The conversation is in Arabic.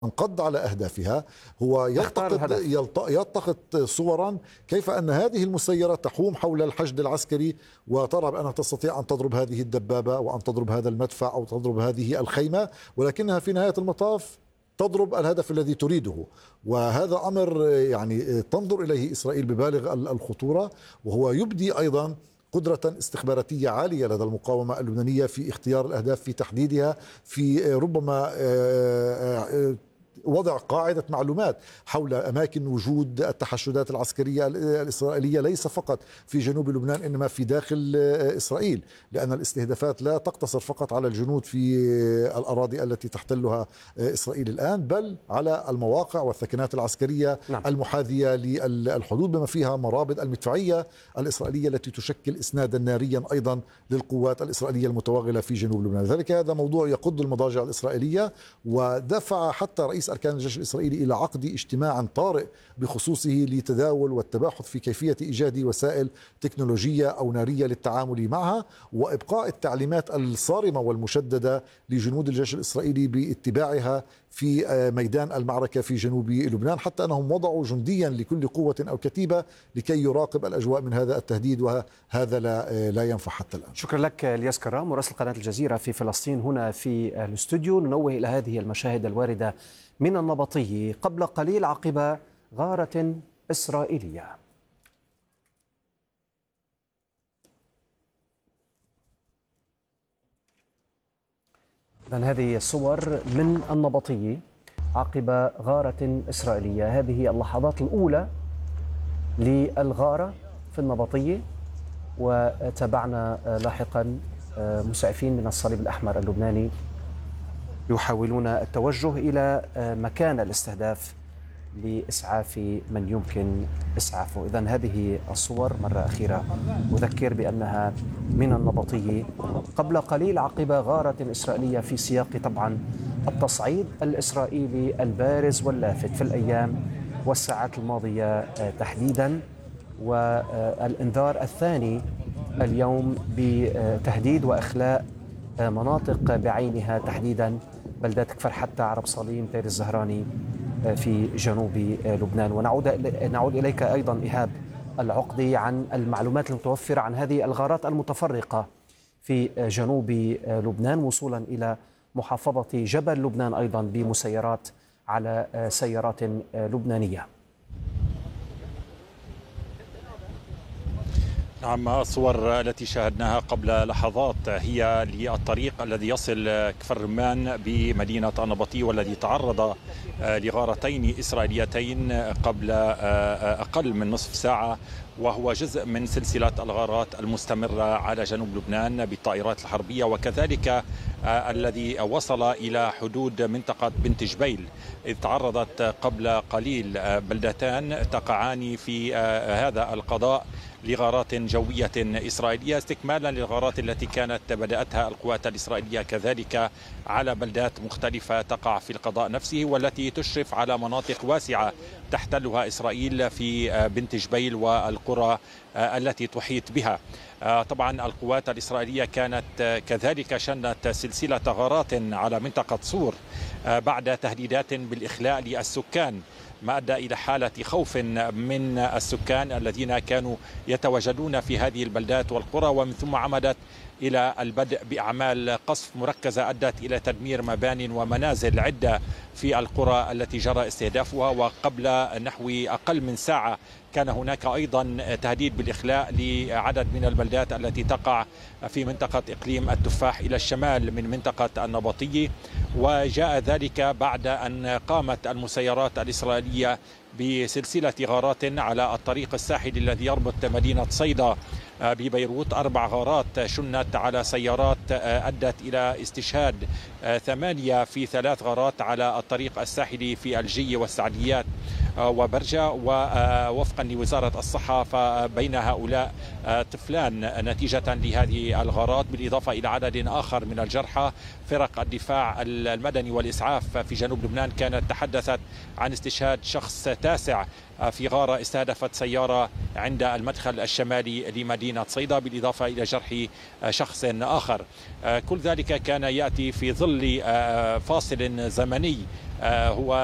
انقض على أهدافها. هو اختار الهدف. يلتقط صورا كيف أن هذه المسيرة تحوم حول الحشد العسكري، وترى بأنها تستطيع أن تضرب هذه الدبابة وأن تضرب هذا المدفع أو تضرب هذه الخيمة، ولكنها في نهاية المطاف تضرب الهدف الذي تريده. وهذا أمر يعني تنظر إليه إسرائيل ببالغ الخطورة، وهو يبدي أيضا قدرة استخباراتية عالية لدى المقاومة اللبنانية في اختيار الأهداف، في تحديدها، في ربما وضع قاعدة معلومات حول أماكن وجود التحشدات العسكرية الإسرائيلية، ليس فقط في جنوب لبنان إنما في داخل إسرائيل، لأن الاستهدافات لا تقتصر فقط على الجنود في الأراضي التي تحتلها إسرائيل الآن، بل على المواقع والثكنات العسكرية المحاذية للحدود، بما فيها مرابط المدفعية الإسرائيلية التي تشكل إسنادا ناريا أيضا للقوات الإسرائيلية المتوغلة في جنوب لبنان. لذلك هذا موضوع يقض المضاجع الإسرائيلية، ودفع حتى رئيس أركان الجيش الإسرائيلي إلى عقد اجتماع طارئ بخصوصه لتداول والتباحث في كيفية إيجاد وسائل تكنولوجية أو نارية للتعامل معها، وإبقاء التعليمات الصارمة والمشددة لجنود الجيش الإسرائيلي باتباعها في ميدان المعركة في جنوب لبنان، حتى أنهم وضعوا جنديا لكل قوة أو كتيبة لكي يراقب الأجواء من هذا التهديد، وهذا لا ينفع حتى الآن. شكرا لك الياس كرام مراسل قناة الجزيرة في فلسطين هنا في الاستوديو. ننوه إلى هذه المشاهد الواردة من النبطي قبل قليل عقب غارة إسرائيلية. هذه الصور من النبطي عقب غارة إسرائيلية. هذه اللحظات الأولى للغارة في النبطي، وتابعنا لاحقا مسعفين من الصليب الأحمر اللبناني يحاولون التوجه إلى مكان الاستهداف لإسعاف من يمكن إسعافه. إذن هذه الصور مرة أخيرة أذكر بأنها من النبطي قبل قليل عقب غارة إسرائيلية في سياق طبعا التصعيد الإسرائيلي البارز واللافت في الأيام والساعات الماضية تحديدا، والإنذار الثاني اليوم بتهديد وإخلاء مناطق بعينها، تحديدا بلدات كفر حتى، عرب صليم، دير الزهراني في جنوب لبنان. ونعود إليك أيضا إيهاب العقدي عن المعلومات المتوفرة عن هذه الغارات المتفرقة في جنوب لبنان وصولا إلى محافظة جبل لبنان أيضا بمسيرات على سيارات لبنانية. نعم، الصور التي شاهدناها قبل لحظات هي للطريق الذي يصل كفر رمان بمدينة النبطي، والذي تعرض لغارتين إسرائيليتين قبل أقل من نصف ساعة، وهو جزء من سلسلة الغارات المستمرة على جنوب لبنان بالطائرات الحربية، وكذلك الذي وصل إلى حدود منطقة بنت جبيل، إذ تعرضت قبل قليل بلدتان تقعان في هذا القضاء لغارات جوية إسرائيلية، استكمالا للغارات التي كانت بدأتها القوات الإسرائيلية كذلك على بلدات مختلفة تقع في القضاء نفسه، والتي تشرف على مناطق واسعة تحتلها إسرائيل في بنت جبيل والقرى التي تحيط بها. طبعا القوات الإسرائيلية كانت كذلك شنت سلسلة غارات على منطقة صور بعد تهديدات بالإخلاء للسكان، ما أدى إلى حالة خوف من السكان الذين كانوا يتواجدون في هذه البلدات والقرى، ومن ثم عمدت إلى البدء بأعمال قصف مركزة أدت إلى تدمير مبان ومنازل عدة في القرى التي جرى استهدافها. وقبل نحو أقل من ساعة كان هناك أيضا تهديد بالإخلاء لعدد من البلدات التي تقع في منطقة إقليم التفاح إلى الشمال من منطقة النبطي، وجاء ذلك بعد أن قامت المسيرات الإسرائيلية بسلسلة غارات على الطريق الساحلي الذي يربط مدينة صيدا ببيروت. 4 غارات شنت على سيارات أدت إلى استشهاد 8 في 3 غارات على الطريق الساحلي في الجي والسعديات وبرجة. ووفقا لوزارة الصحة فبين هؤلاء طفلان نتيجة لهذه الغارات، بالإضافة إلى عدد آخر من الجرحى. فرق الدفاع المدني والإسعاف في جنوب لبنان كانت تحدثت عن استشهاد شخص تاسع في غارة استهدفت سيارة عند المدخل الشمالي لمدينة صيدا، بالإضافة إلى جرح شخص آخر. كل ذلك كان يأتي في ظل فاصل زمني هو